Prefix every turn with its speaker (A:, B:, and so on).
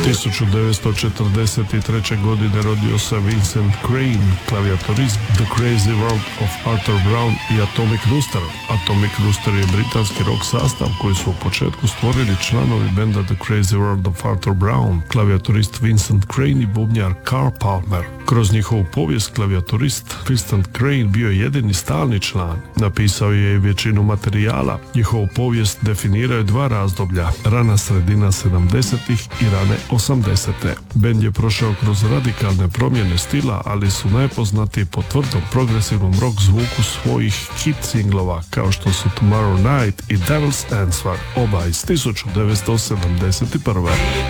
A: 1943. godine rodio se Vincent Crane, klavijatorist The Crazy World of Arthur Brown i Atomic Rooster. Atomic Rooster je britanski rock sastav koji su u početku stvorili članovi benda The Crazy World of Arthur Brown, klavijatorist Vincent Crane i bubnjar Carl Palmer. Kroz njihovu povijest klavijatorist Vincent Crane bio je jedini stalni član. Napisao je i većinu materijala. Njihovu povijest definiraju dva razdoblja, rana sredina 70-ih i rane 80-te. Bend je prošao kroz radikalne promjene stila, ali su najpoznatiji po tvrdom progresivnom rock zvuku svojih hit singlova kao što su Tomorrow Night i Devil's Answer, oba iz 1971.